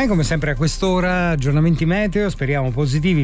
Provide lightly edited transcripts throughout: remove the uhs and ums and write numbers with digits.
E come sempre a quest'ora aggiornamenti meteo, speriamo positivi.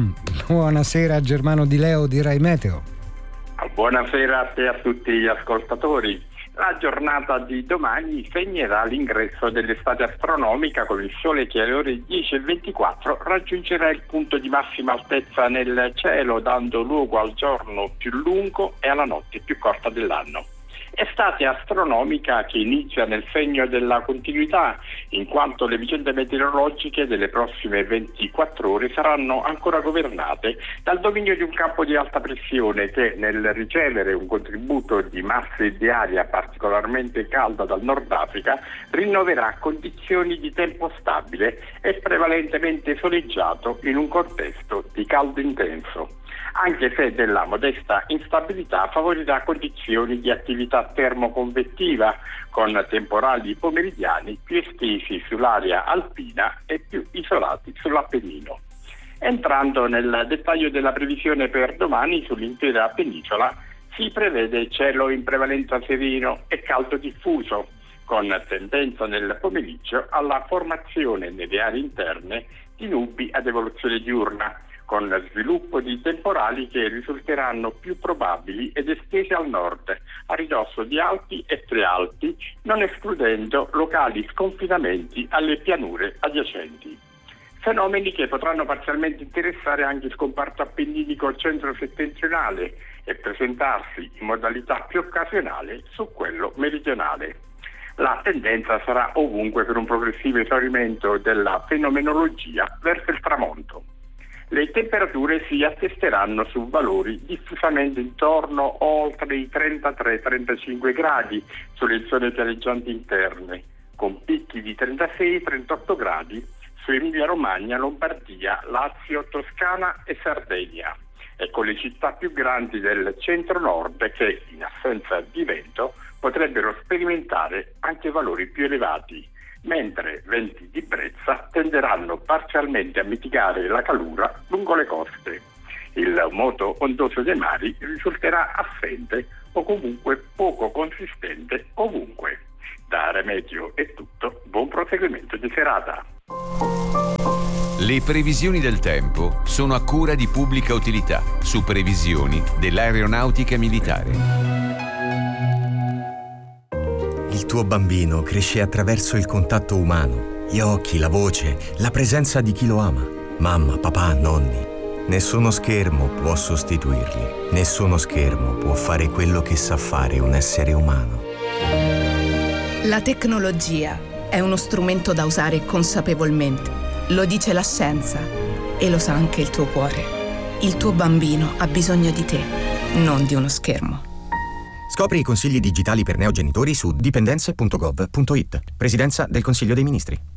Buonasera a Germano Di Leo di Rai Meteo. Buonasera a te e a tutti gli ascoltatori. La giornata di domani segnerà l'ingresso dell'estate astronomica, con il sole che alle ore 10:24 raggiungerà il punto di massima altezza nel cielo, dando luogo al giorno più lungo e alla notte più corta dell'anno. Estate astronomica che inizia nel segno della continuità, in quanto le vicende meteorologiche delle prossime 24 ore saranno ancora governate dal dominio di un campo di alta pressione che, nel ricevere un contributo di masse di aria particolarmente calda dal Nord Africa, rinnoverà condizioni di tempo stabile e prevalentemente soleggiato in un contesto di caldo intenso, anche se della modesta instabilità favorirà condizioni di attività termoconvettiva, con temporali pomeridiani più estesi sull'area alpina e più isolati sull'Appennino. Entrando nel dettaglio della previsione per domani, sull'intera penisola si prevede cielo in prevalenza sereno e caldo diffuso, con tendenza nel pomeriggio alla formazione nelle aree interne di nubi ad evoluzione diurna, con sviluppo di temporali che risulteranno più probabili ed estesi al nord, a ridosso di Alpi e Prealpi, non escludendo locali sconfinamenti alle pianure adiacenti. Fenomeni che potranno parzialmente interessare anche il comparto appenninico centro-settentrionale e presentarsi in modalità più occasionale su quello meridionale. La tendenza sarà ovunque per un progressivo esaurimento della fenomenologia verso il tramonto. Le temperature si attesteranno su valori diffusamente intorno oltre i 33-35 gradi sulle zone pianeggianti interne, con picchi di 36-38 gradi su Emilia-Romagna, Lombardia, Lazio, Toscana e Sardegna, e con le città più grandi del centro-nord che, in assenza di vento, potrebbero sperimentare anche valori più elevati, mentre venti di brezza tenderanno parzialmente a mitigare la calura lungo le coste. Il moto ondoso dei mari risulterà assente o comunque poco consistente ovunque. Da Remeteo è tutto, buon proseguimento di serata. Le previsioni del tempo sono a cura di Pubblica Utilità, su previsioni dell'Aeronautica Militare. Il tuo bambino cresce attraverso il contatto umano, gli occhi, la voce, la presenza di chi lo ama. Mamma, papà, nonni. Nessuno schermo può sostituirli. Nessuno schermo può fare quello che sa fare un essere umano. La tecnologia è uno strumento da usare consapevolmente. Lo dice la scienza e lo sa anche il tuo cuore. Il tuo bambino ha bisogno di te, non di uno schermo. Scopri i consigli digitali per neogenitori su dipendenze.gov.it. Presidenza del Consiglio dei Ministri.